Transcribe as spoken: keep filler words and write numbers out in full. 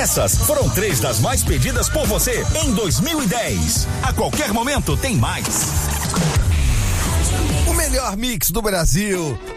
Essas foram três das mais pedidas por você em dois mil e dez. A qualquer momento tem mais. O melhor mix do Brasil,